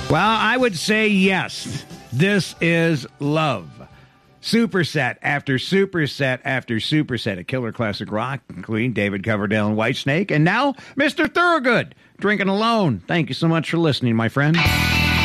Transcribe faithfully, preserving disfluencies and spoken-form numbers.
Well, I would say yes. This is love. Superset after superset after superset of killer classic rock, including David Coverdale and Whitesnake. And now, Mister Thorogood, Drinking Alone. Thank you so much for listening, my friend.